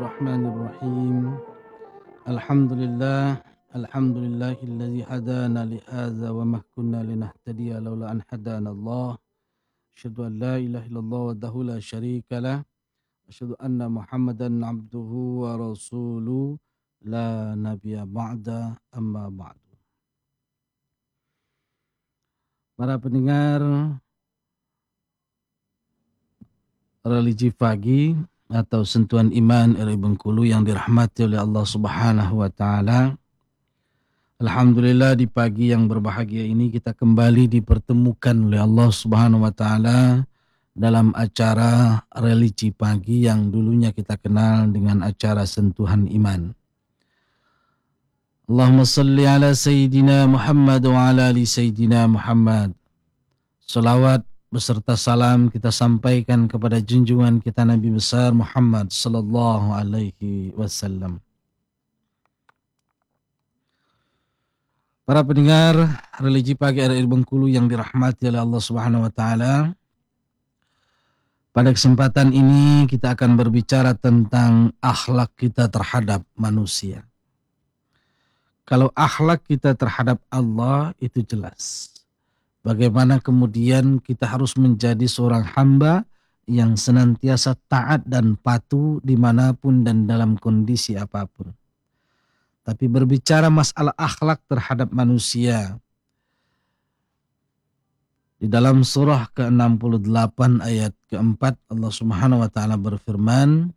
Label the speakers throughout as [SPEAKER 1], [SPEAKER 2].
[SPEAKER 1] Bismillahirrahmanirrahim. Alhamdulillahilladzi hadana li hadza wa ma kunna linahtadiya laula an hadana Allah. Asyhadu an la ilaha illallah wahdahu la syarika lah. Asyhadu anna Muhammadan abduhu wa rasuluh la nabiyya ba'da amma ba'du. Para pendengar religi pagi atau sentuhan iman RI Bengkulu yang dirahmati oleh Allah Subhanahu wa taala. Alhamdulillah di pagi yang berbahagia ini kita kembali dipertemukan oleh Allah Subhanahu wa taala dalam acara religi pagi yang dulunya kita kenal dengan acara sentuhan iman. Allahumma salli ala Sayyidina Muhammad wa ala ali Sayyidina Muhammad. Salawat beserta salam kita sampaikan kepada junjungan kita Nabi besar Muhammad sallallahu alaihi wasallam. Para pendengar religi pagi RI Bengkulu yang dirahmati oleh Allah Subhanahu wa taala. Pada kesempatan ini kita akan berbicara tentang akhlak kita terhadap manusia. Kalau akhlak kita terhadap Allah itu jelas. Bagaimana kemudian kita harus menjadi seorang hamba yang senantiasa taat dan patuh dimanapun dan dalam kondisi apapun. Tapi berbicara masalah akhlak terhadap manusia. Di dalam surah ke-68 ayat ke-4 Allah Subhanahu wa taala berfirman,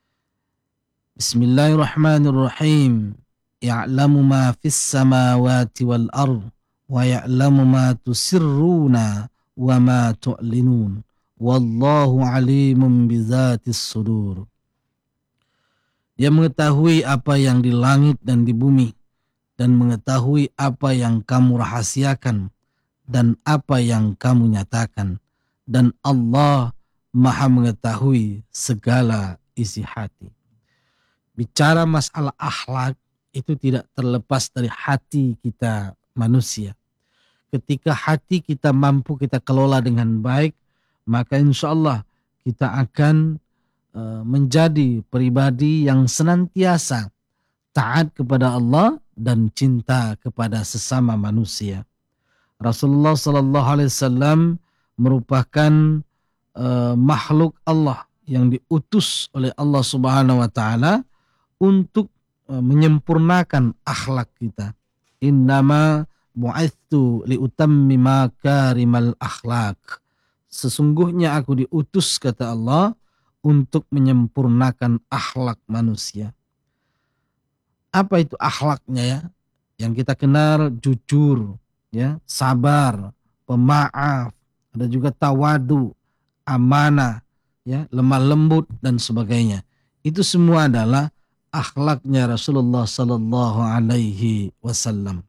[SPEAKER 1] Bismillahirrahmanirrahim. Ya'lamu ma fis samawati wal ardh wa ya'lamu ma tusirruna wa ma tu'linun wallahu alimun bizatis sudur. Dia mengetahui apa yang di langit dan di bumi dan mengetahui apa yang kamu rahasiakan dan apa yang kamu nyatakan, dan Allah Maha mengetahui segala isi hati. Bicara masalah akhlak itu tidak terlepas dari hati kita manusia. Ketika hati kita mampu kita kelola dengan baik, maka insya Allah kita akan menjadi pribadi yang senantiasa taat kepada Allah dan cinta kepada sesama manusia. Rasulullah Sallallahu Alaihi Wasallam merupakan makhluk Allah yang diutus oleh Allah Subhanahu Wa Taala untuk menyempurnakan akhlak kita. Innama bu'ithu liutammima karimal akhlak. Sesungguhnya aku diutus, kata Allah, untuk menyempurnakan akhlak manusia. Apa itu akhlaknya ya? Yang kita kenal jujur, ya, sabar, pemaaf, ada juga tawadu, amanah, ya, lemah lembut dan sebagainya. Itu semua adalah akhlaknya Rasulullah sallallahu alaihi wasallam.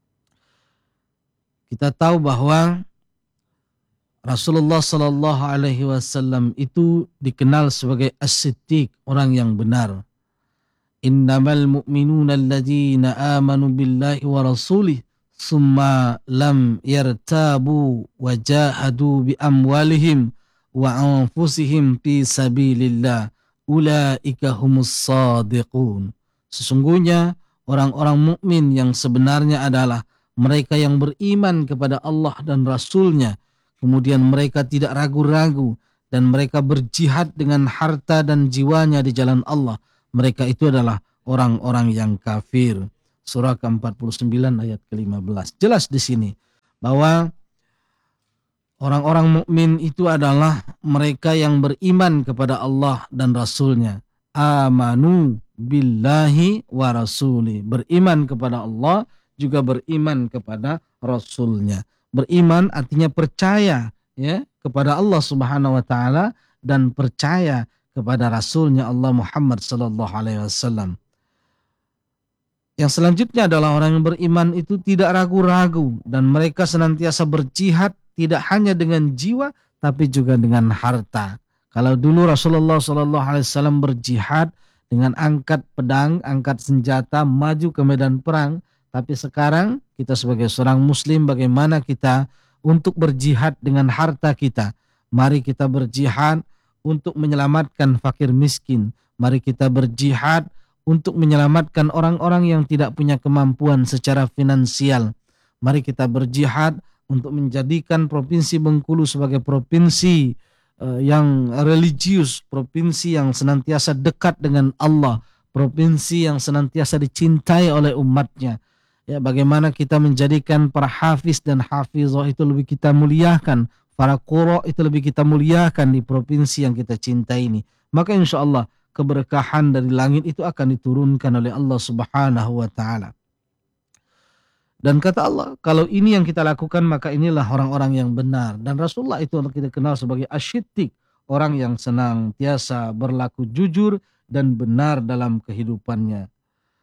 [SPEAKER 1] Kita tahu bahwa Rasulullah sallallahu alaihi wasallam itu dikenal sebagai as-siddiq, orang yang benar. Innamal mu'minuna alladzina amanu billahi wa rasulih summa lam yartabu wa jahadu bi amwalihim wa anfusihim fi sabilillah ulaika humus shadiqun. Sesungguhnya orang-orang mukmin yang sebenarnya adalah mereka yang beriman kepada Allah dan Rasulnya, kemudian mereka tidak ragu-ragu dan mereka berjihad dengan harta dan jiwanya di jalan Allah. Mereka itu adalah orang-orang yang kafir. Surah ke-49 ayat ke-15. Jelas di sini bahwa orang-orang mukmin itu adalah mereka yang beriman kepada Allah dan Rasulnya. Amanu billahi wa rasuli. Beriman kepada Allah, juga beriman kepada Rasulnya. Beriman artinya percaya, ya, kepada Allah Subhanahu wa taala dan percaya kepada Rasulnya Allah Muhammad sallallahu alaihi wasallam. Yang selanjutnya adalah orang yang beriman itu tidak ragu-ragu dan mereka senantiasa berjihad tidak hanya dengan jiwa tapi juga dengan harta. Kalau dulu Rasulullah sallallahu alaihi wasallam berjihad dengan angkat pedang, angkat senjata, maju ke medan perang, tapi sekarang kita sebagai seorang muslim bagaimana kita untuk berjihad dengan harta kita. Mari kita berjihad untuk menyelamatkan fakir miskin. Mari kita berjihad untuk menyelamatkan orang-orang yang tidak punya kemampuan secara finansial. Mari kita berjihad untuk menjadikan Provinsi Bengkulu sebagai provinsi yang religius, provinsi yang senantiasa dekat dengan Allah, provinsi yang senantiasa dicintai oleh umatnya. Ya, bagaimana kita menjadikan para hafiz dan hafizah itu lebih kita muliakan, para qura itu lebih kita muliakan di provinsi yang kita cintai ini. Maka insya Allah keberkahan dari langit itu akan diturunkan oleh Allah Subhanahu wa taala. Dan kata Allah, kalau ini yang kita lakukan maka inilah orang-orang yang benar. Dan Rasulullah itu kita kenal sebagai asyiddiq, orang yang senantiasa berlaku jujur dan benar dalam kehidupannya.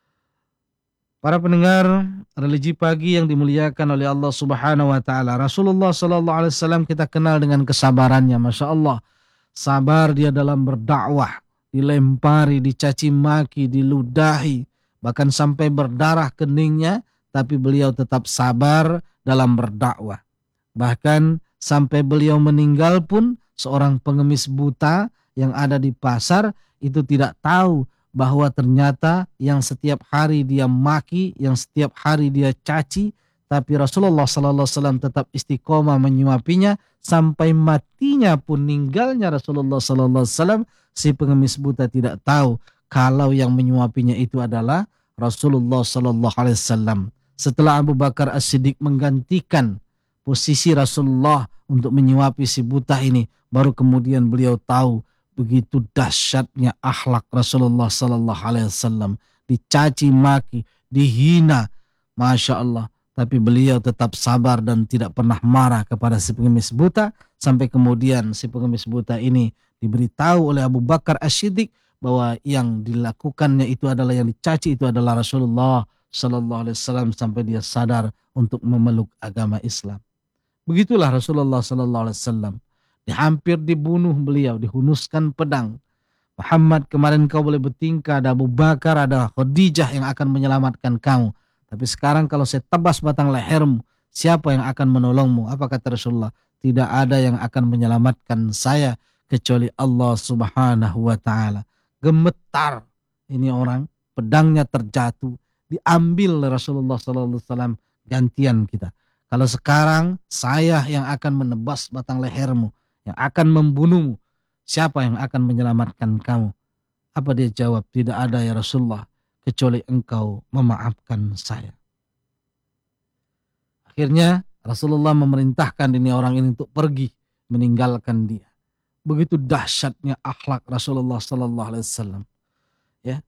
[SPEAKER 1] Para pendengar religi pagi yang dimuliakan oleh Allah Subhanahu wa taala, Rasulullah sallallahu alaihi wasallam kita kenal dengan kesabarannya, Masya Allah. Sabar dia dalam berdakwah, dilempari, dicaci maki, diludahi, bahkan sampai berdarah keningnya, tapi beliau tetap sabar dalam berdakwah. Bahkan sampai beliau meninggal pun seorang pengemis buta yang ada di pasar itu tidak tahu bahwa ternyata yang setiap hari dia maki, yang setiap hari dia caci, tapi Rasulullah sallallahu alaihi wasallam tetap istiqomah menyuapinya sampai matinya pun, meninggalnya Rasulullah sallallahu alaihi wasallam, si pengemis buta tidak tahu kalau yang menyuapinya itu adalah Rasulullah sallallahu alaihi wasallam. Setelah Abu Bakar As-Siddiq menggantikan posisi Rasulullah untuk menyuapi si buta ini, baru kemudian beliau tahu begitu dahsyatnya akhlak Rasulullah sallallahu alaihi wasallam, dicaci maki, dihina, Masya Allah, tapi beliau tetap sabar dan tidak pernah marah kepada si pengemis buta, sampai kemudian si pengemis buta ini diberitahu oleh Abu Bakar As-Siddiq bahwa yang dilakukannya itu adalah, yang dicaci itu adalah Rasulullah sallallahu alaihi wasallam, sampai dia sadar untuk memeluk agama Islam. Begitulah Rasulullah sallallahu alaihi wasallam. Hampir dibunuh beliau, dihunuskan pedang. Muhammad, kemarin kau boleh bertingkah, ada Abu Bakar, ada Khadijah yang akan menyelamatkan kamu. Tapi sekarang kalau saya tebas batang lehermu, siapa yang akan menolongmu? Apa kata Rasulullah? Tidak ada yang akan menyelamatkan saya kecuali Allah Subhanahu wa taala. Gemetar ini orang, pedangnya terjatuh, diambil Rasulullah sallallahu alaihi wasallam, gantian kita. Kalau sekarang saya yang akan menebas batang lehermu, yang akan membunuhmu, siapa yang akan menyelamatkan kamu? Apa dia jawab? Tidak ada ya Rasulullah, kecuali engkau memaafkan saya. Akhirnya Rasulullah memerintahkan ini orang ini untuk pergi, meninggalkan dia. Begitu dahsyatnya akhlak Rasulullah sallallahu alaihi wasallam. Ya.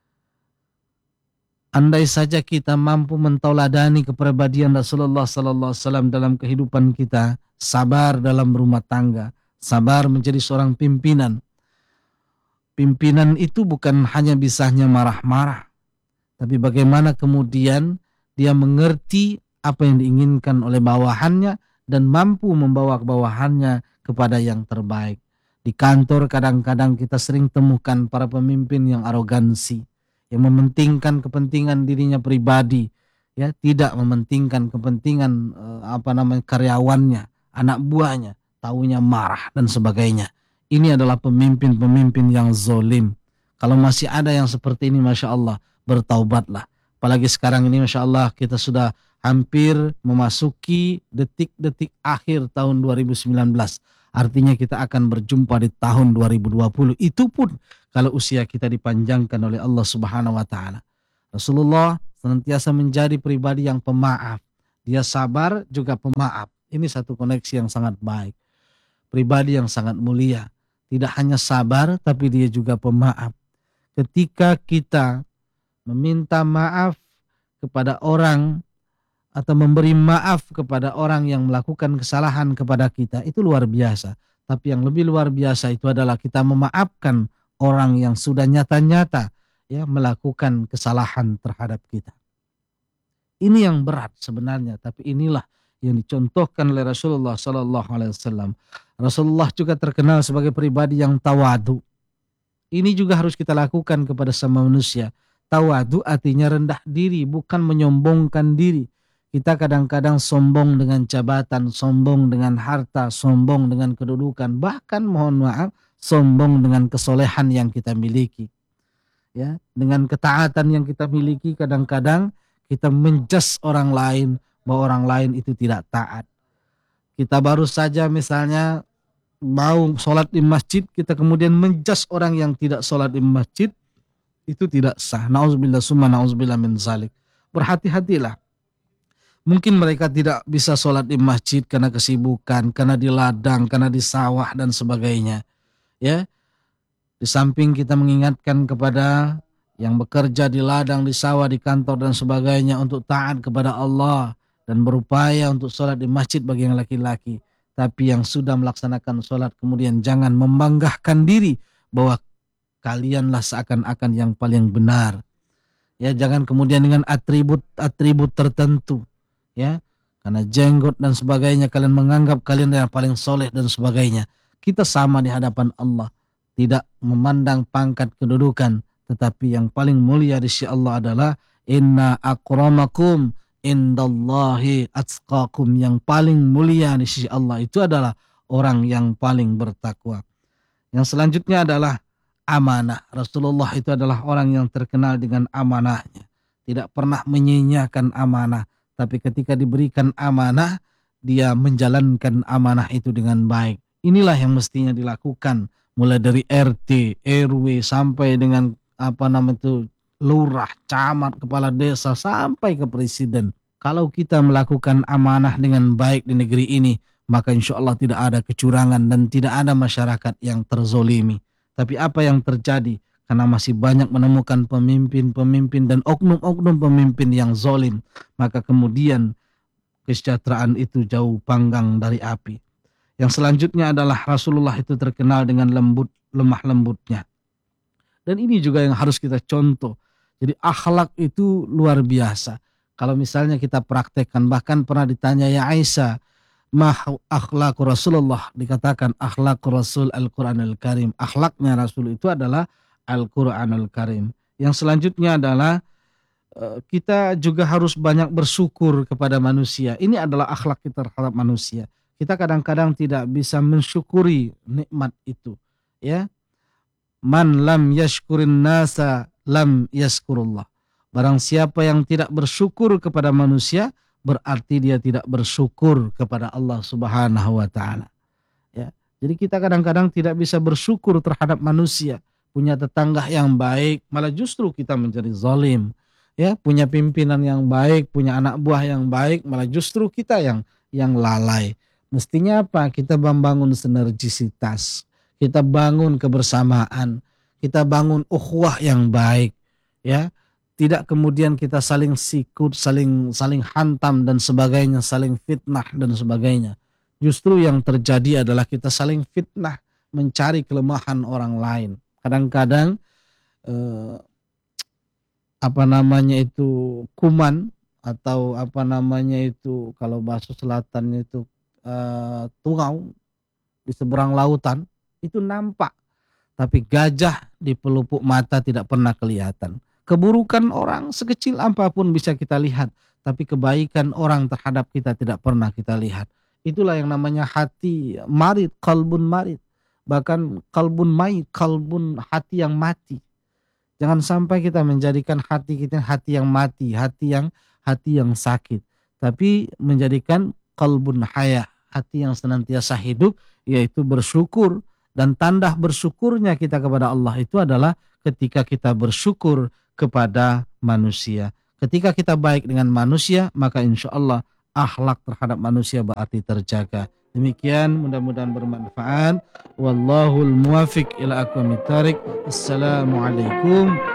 [SPEAKER 1] Andai saja kita mampu mentauladani kepribadian Rasulullah sallallahu alaihi wasallam dalam kehidupan kita, sabar dalam rumah tangga, sabar menjadi seorang pimpinan. Pimpinan itu bukan hanya bisanya marah-marah, tapi bagaimana kemudian dia mengerti apa yang diinginkan oleh bawahannya dan mampu membawa bawahannya kepada yang terbaik. Di kantor kadang-kadang kita sering temukan para pemimpin yang arogansi, yang mementingkan kepentingan dirinya pribadi, ya, tidak mementingkan kepentingan karyawannya, anak buahnya, taunya marah dan sebagainya. Ini adalah pemimpin-pemimpin yang zolim. Kalau masih ada yang seperti ini, Masya Allah, bertaubatlah. Apalagi sekarang ini, Masya Allah, kita sudah hampir memasuki detik-detik akhir tahun 2019. Artinya kita akan berjumpa di tahun 2020. Itu pun kalau usia kita dipanjangkan oleh Allah Subhanahu wa taala. Rasulullah senantiasa menjadi pribadi yang pemaaf. Dia sabar juga pemaaf. Ini satu koneksi yang sangat baik. Pribadi yang sangat mulia. Tidak hanya sabar tapi dia juga pemaaf. Ketika kita meminta maaf kepada orang atau memberi maaf kepada orang yang melakukan kesalahan kepada kita, itu luar biasa. Tapi yang lebih luar biasa itu adalah kita memaafkan orang yang sudah nyata-nyata ya melakukan kesalahan terhadap kita. Ini yang berat sebenarnya, tapi inilah yang dicontohkan oleh Rasulullah sallallahu alaihi wasallam. Rasulullah juga terkenal sebagai pribadi yang tawadu. Ini juga harus kita lakukan kepada sama manusia. Tawadu artinya rendah diri, bukan menyombongkan diri. Kita kadang-kadang sombong dengan jabatan, sombong dengan harta, sombong dengan kedudukan, bahkan mohon maaf, sombong dengan kesolehan yang kita miliki. Ya, dengan ketaatan yang kita miliki kadang-kadang kita menjudge orang lain bahwa orang lain itu tidak taat. Kita baru saja misalnya mau sholat di masjid, kita kemudian menjudge orang yang tidak sholat di masjid, itu tidak sah. Nauzubillah summa nauzubillah min zalik. Berhati-hatilah. Mungkin mereka tidak bisa sholat di masjid karena kesibukan, karena di ladang, karena di sawah dan sebagainya. Ya, di samping kita mengingatkan kepada yang bekerja di ladang, di sawah, di kantor dan sebagainya untuk taat kepada Allah dan berupaya untuk sholat di masjid bagi yang laki-laki. Tapi yang sudah melaksanakan sholat kemudian jangan membanggakan diri bahwa kalianlah seakan-akan yang paling benar. Ya, jangan kemudian dengan atribut-atribut tertentu. Ya, karena jenggot dan sebagainya kalian menganggap kalian yang paling soleh dan sebagainya. Kita sama di hadapan Allah, tidak memandang pangkat kedudukan, tetapi yang paling mulia di sisi Allah adalah inna akramakum indallahi atqakum. Yang paling mulia di sisi Allah itu adalah orang yang paling bertakwa. Yang selanjutnya adalah amanah. Rasulullah itu adalah orang yang terkenal dengan amanahnya, tidak pernah menyia-nyiakan amanah. Tapi ketika diberikan amanah, dia menjalankan amanah itu dengan baik. Inilah yang mestinya dilakukan, mulai dari RT, RW sampai dengan lurah, camat, kepala desa sampai ke presiden. Kalau kita melakukan amanah dengan baik di negeri ini, maka insya Allah tidak ada kecurangan dan tidak ada masyarakat yang terzolimi. Tapi apa yang terjadi? Karena masih banyak menemukan pemimpin-pemimpin dan oknum-oknum pemimpin yang zolim, maka kemudian kesejahteraan itu jauh panggang dari api. Yang selanjutnya adalah Rasulullah itu terkenal dengan lemah lembutnya. Dan ini juga yang harus kita contoh. Jadi akhlak itu luar biasa. Kalau misalnya kita praktekkan, bahkan pernah ditanya, ya Aisyah, ma akhlak Rasulullah, dikatakan akhlak Rasul Al-Quranul Karim. Akhlaknya Rasul itu adalah Al-Quranul Karim. Yang selanjutnya adalah kita juga harus banyak bersyukur kepada manusia. Ini adalah akhlak kita terhadap manusia. Kita kadang-kadang tidak bisa mensyukuri nikmat itu. Ya, man lam yashkurin nasa lam yaskurullah. Barang siapa yang tidak bersyukur kepada manusia, berarti dia tidak bersyukur kepada Allah Subhanahu wa taala. Ya. Jadi kita kadang-kadang tidak bisa bersyukur terhadap manusia. Punya tetangga yang baik, malah justru kita menjadi zalim. Ya, punya pimpinan yang baik, punya anak buah yang baik, malah justru kita yang lalai. Mestinya apa? Kita membangun sinergisitas, kita bangun kebersamaan, kita bangun ukhuwah yang baik, ya. Tidak kemudian kita saling sikut, saling hantam dan sebagainya, saling fitnah dan sebagainya. Justru yang terjadi adalah kita saling fitnah, mencari kelemahan orang lain. Kadang-kadang kuman atau kalau bahasa selatan itu tungau di seberang lautan itu nampak, tapi gajah di pelupuk mata tidak pernah kelihatan. Keburukan orang sekecil apapun bisa kita lihat, tapi kebaikan orang terhadap kita tidak pernah kita lihat. Itulah yang namanya hati marid, kalbun marid. Bahkan kalbun mayit, kalbun hati yang mati. Jangan sampai kita menjadikan hati kita hati yang mati, hati yang sakit. Tapi menjadikan kalbun haya, hati yang senantiasa hidup, yaitu bersyukur. Dan tanda bersyukurnya kita kepada Allah itu adalah ketika kita bersyukur kepada manusia. Ketika kita baik dengan manusia, maka insya Allah akhlak terhadap manusia berarti terjaga. Demikian, mudah-mudahan bermanfaat. Wallahul muwafiq ila aqwamit thariq. Assalamualaikum